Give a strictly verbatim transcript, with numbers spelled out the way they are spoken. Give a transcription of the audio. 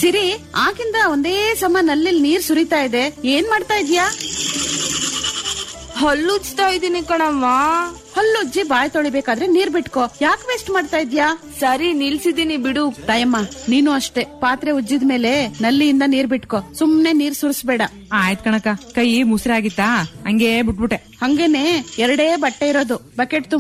ಸಿರಿ, ಆಗಿಂದ ಒಂದೇ ಸಮ ನಲ್ಲಿ ನೀರ್ ಸುರಿತಾ ಇದೆ, ಏನ್ ಮಾಡ್ತಾ ಇದ್ಯಾ? ಹಲ್ಲುಜ್ತಾ ಇದೀನಿ ಕಣಮ್ಮ. ಹಲ್ಲುಜ್ಜಿ ಬಾಯ್ ತೊಳಿಬೇಕಾದ್ರೆ ನೀರ್ ಬಿಟ್ಕೋ, ಯಾಕೆ ವೇಸ್ಟ್ ಮಾಡ್ತಾ ಇದ್ಯಾ? ಸರಿ, ನಿಲ್ಸಿದೀನಿ ಬಿಡು. ತಾಯಮ್ಮ, ನೀನು ಅಷ್ಟೇ, ಪಾತ್ರೆ ಉಜ್ಜಿದ್ಮೇಲೆ ನಲ್ಲಿಯಿಂದ ನೀರ್ ಬಿಟ್ಕೋ, ಸುಮ್ನೆ ನೀರ್ ಸುರಿಸ್ಬೇಡ. ಆಯ್ತ್ ಕಣಕ, ಕೈ ಮುಸ್ರಾಗಿತ್ತಾ ಹಂಗೆ ಬಿಟ್ಬಿಟ್ಟೆ. ಹಂಗೇನೆ ಎರಡೇ ಬಟ್ಟೆ ಇರೋದು, ಬಕೆಟ್